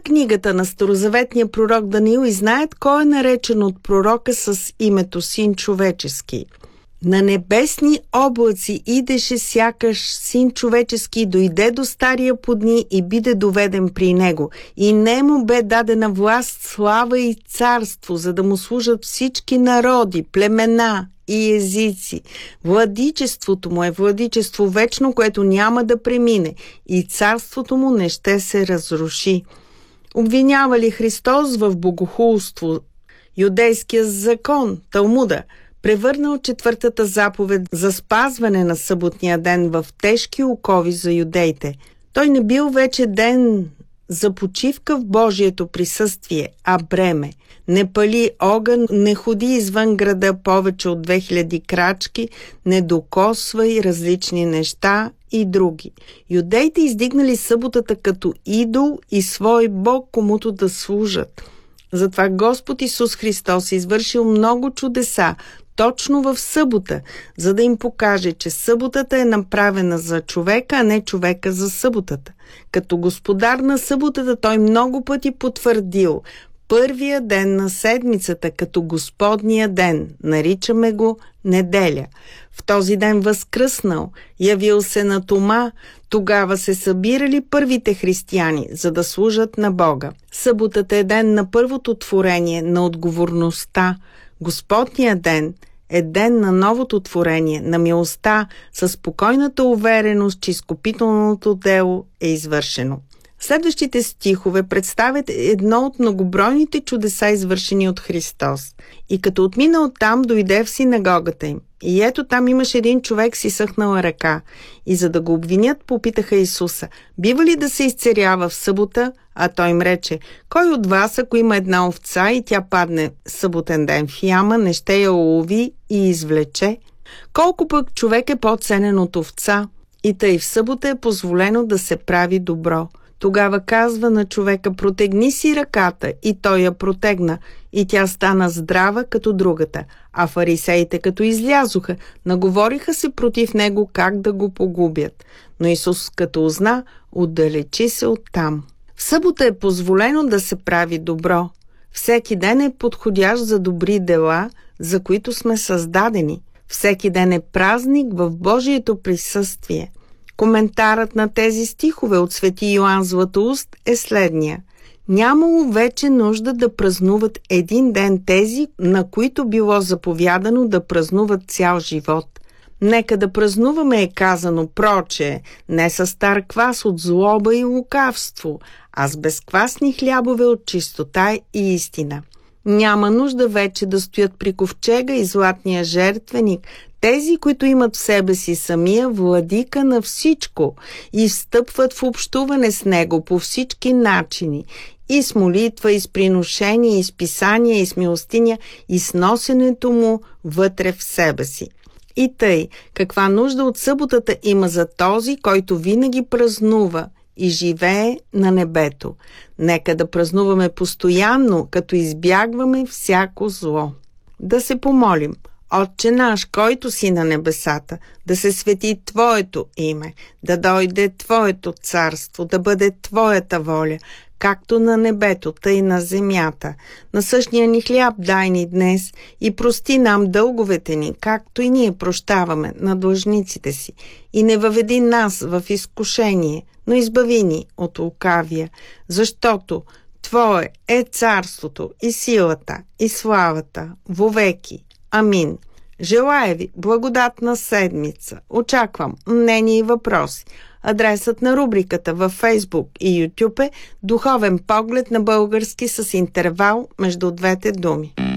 книгата на старозаветния пророк Даниил и знаят кой е наречен от пророка с името Син човечески. На небесни облаци идеше сякаш Син човечески, дойде до стария по дни и биде доведен при него. И нему бе дадена власт, слава и царство, за да му служат всички народи, племена и езици. Владичеството му е владичество вечно, което няма да премине, и царството му не ще се разруши. Обвинява ли Христос в богохулство? Юдейския закон, Талмуда, превърнал четвъртата заповед за спазване на съботния ден в тежки окови за юдеите. Той не бил вече ден за почивка в Божието присъствие, а бреме. Не пали огън, не ходи извън града повече от 2000 крачки, не докосвай различни неща и други. Юдеите издигнали съботата като идол и свой Бог, комуто да служат. Затова Господ Исус Христос извършил много чудеса точно в събота, за да им покаже, че съботата е направена за човека, а не човека за съботата. Като господар на съботата той много пъти потвърдил първия ден на седмицата като Господния ден, наричаме го неделя. В този ден възкръснал, явил се на Тома, тогава се събирали първите християни, за да служат на Бога. Съботата е ден на първото творение, на отговорността. Господния ден е ден на новото творение, на милостта, със спокойната увереност, че изкупителното дело е извършено. Следващите стихове представят едно от многобройните чудеса, извършени от Христос. И като отмина оттам, дойде в синагогата им. И ето там имаше един човек с изсъхнала ръка. И за да го обвинят, попитаха Исуса: бива ли да се изцерява в събота? А той им рече: кой от вас, ако има една овца и тя падне съботен ден в яма, не ще я улови и извлече? Колко пък човек е по-ценен от овца? И тъй в събота е позволено да се прави добро. Тогава казва на човека: протегни си ръката, и той я протегна, и тя стана здрава като другата. А фарисеите, като излязоха, наговориха се против него как да го погубят. Но Исус, като узна, отдалечи се оттам. В събота е позволено да се прави добро. Всеки ден е подходящ за добри дела, за които сме създадени. Всеки ден е празник в Божието присъствие. Коментарът на тези стихове от свети Йоан Златоуст е следния: нямало вече нужда да празнуват един ден тези, на които било заповядано да празнуват цял живот. Нека да празнуваме, е казано, прочее, не със стар квас от злоба и лукавство, а с безквасни хлябове от чистота и истина. Няма нужда вече да стоят при ковчега и златния жертвеник, тези, които имат в себе си самия владика на всичко и встъпват в общуване с него по всички начини, и с молитва, и с приношение, и с писание, и с милостиня, и с носенето му вътре в себе си. И тъй, каква нужда от съботата има за този, който винаги празнува и живее на небето? Нека да празнуваме постоянно, като избягваме всяко зло. Да се помолим: Отче наш, който си на небесата, да се свети Твоето име, да дойде Твоето царство, да бъде Твоята воля, както на небето, тъй на земята. Насъщния ни хляб дай ни днес и прости нам дълговете ни, както и ние прощаваме на длъжниците си. И не въведи нас в изкушение, но избави ни от лукавия, защото Твое е царството и силата и славата вовеки. Амин. Желая ви благодатна седмица. Очаквам мнения и въпроси. Адресът на рубриката във Facebook и YouTube е Духовен поглед на български с интервал между двете думи.